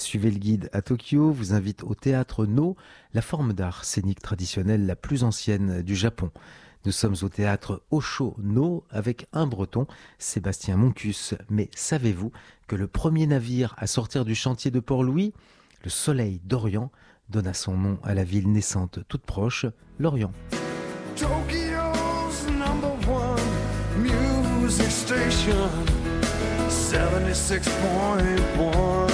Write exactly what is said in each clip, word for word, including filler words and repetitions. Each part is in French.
Suivez le guide à Tokyo vous invite au théâtre No, la forme d'art scénique traditionnelle la plus ancienne du Japon. Nous sommes au théâtre Osho No avec un breton, Sébastien Moncus. Mais savez-vous que le premier navire à sortir du chantier de Port-Louis, le Soleil d'Orient, donna son nom à la ville naissante toute proche, Lorient. Tokyo's number one music station, seventy-six point one.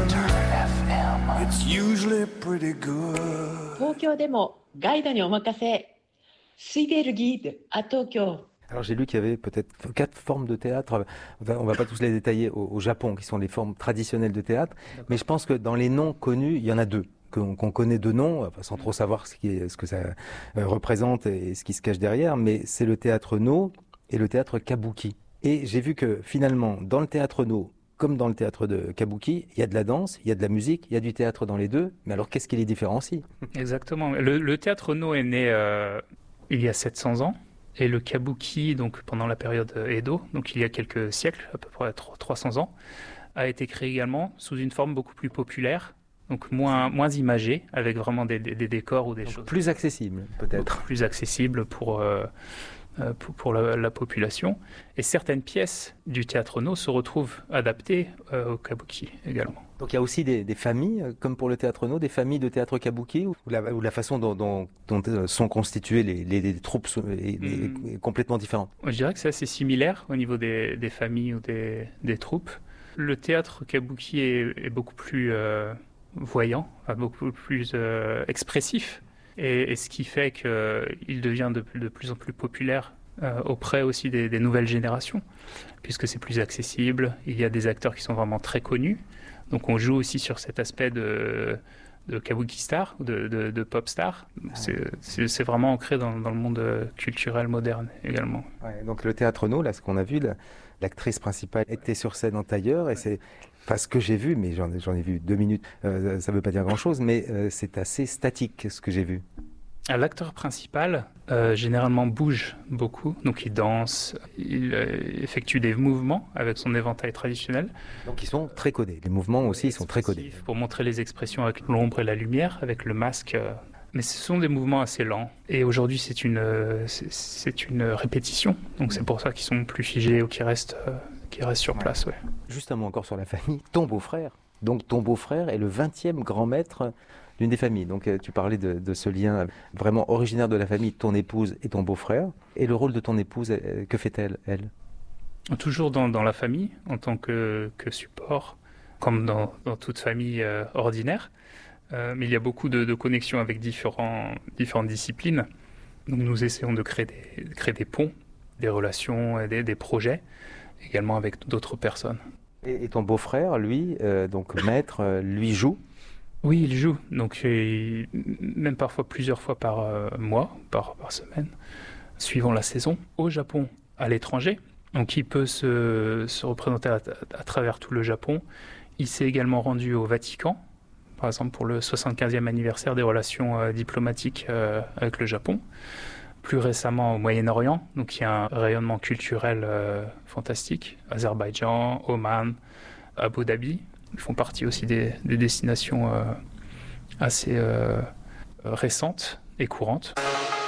It's usually pretty good. 東京でもガイドにお任せ。Suivez le guide à Tokyo. Alors j'ai lu qu'il y avait peut-être quatre formes de théâtre, on ne va pas tous les détailler au, au Japon, qui sont les formes traditionnelles de théâtre, d'accord. Mais je pense que dans les noms connus, il y en a deux, qu'on, qu'on connaît de nom, enfin, sans trop savoir ce, qui est, ce que ça euh, représente et ce qui se cache derrière, mais c'est le théâtre No et le théâtre Kabuki. Et j'ai vu que finalement, dans le théâtre No, comme dans le théâtre de Kabuki, il y a de la danse, il y a de la musique, il y a du théâtre dans les deux, mais alors qu'est-ce qui les différencie ? Exactement, le, le théâtre No est né euh, il y a sept cents ans. Et le kabuki, donc pendant la période Edo, donc il y a quelques siècles, à peu près trois cents ans, a été créé également sous une forme beaucoup plus populaire, donc moins, moins imagée, avec vraiment des, des, des décors ou des donc choses. Plus accessible, peut-être. Plus accessible pour, euh, pour, pour la, la population. Et certaines pièces du théâtre No se retrouvent adaptées euh, au kabuki également. Donc il y a aussi des, des familles, comme pour le théâtre No, des familles de théâtre kabuki, ou la, ou la façon dont, dont, dont sont constituées les, les, les troupes est, mmh. est complètement différente. Je dirais que c'est assez similaire au niveau des, des familles ou des, des troupes. Le théâtre kabuki est, est beaucoup plus euh, voyant, enfin, beaucoup plus euh, expressif, et, et ce qui fait qu'il devient de, de plus en plus populaire euh, auprès aussi des, des nouvelles générations, puisque c'est plus accessible, il y a des acteurs qui sont vraiment très connus. Donc on joue aussi sur cet aspect de, de kabuki star, de, de, de pop star. C'est, c'est, c'est vraiment ancré dans, dans le monde culturel moderne également. Ouais, donc le théâtre No, là, ce qu'on a vu, la, l'actrice principale était sur scène en tailleur, et c'est enfin, ce que j'ai vu, mais j'en, j'en ai vu deux minutes, euh, ça ne veut pas dire grand-chose, mais euh, c'est assez statique ce que j'ai vu. L'acteur principal, euh, généralement, bouge beaucoup, donc il danse, il euh, effectue des mouvements avec son éventail traditionnel. Donc ils sont très codés, les mouvements aussi ils sont très codés. Pour montrer les expressions avec l'ombre et la lumière, avec le masque. Euh, mais ce sont des mouvements assez lents. Et aujourd'hui, c'est une, euh, c'est, c'est une répétition, donc c'est pour ça qu'ils sont plus figés ou qu'ils restent, euh, qu'ils restent sur place. Ouais. Justement, encore sur la famille, ton beau-frère, donc ton beau-frère est le vingtième grand maître d'une des familles. Donc tu parlais de, de ce lien vraiment originaire de la famille, ton épouse et ton beau-frère. Et le rôle de ton épouse, que fait-elle, elle ? Toujours dans, dans la famille, en tant que, que support, comme dans, dans toute famille euh, ordinaire. Euh, mais il y a beaucoup de, de connexions avec différents, différentes disciplines. Donc nous essayons de créer des, de créer des ponts, des relations, et des, des projets, également avec d'autres personnes. Et, et ton beau-frère, lui, euh, donc maître, euh, lui joue ? Oui, il joue, donc il, même parfois plusieurs fois par euh, mois, par, par semaine, suivant la saison, au Japon, à l'étranger. Donc il peut se, se représenter à, à, à travers tout le Japon. Il s'est également rendu au Vatican, par exemple pour le soixante-quinzième anniversaire des relations euh, diplomatiques euh, avec le Japon. Plus récemment au Moyen-Orient, donc il y a un rayonnement culturel euh, fantastique. Azerbaïdjan, Oman, Abu Dhabi. Ils font partie aussi des, des destinations euh, assez euh, récentes et courantes.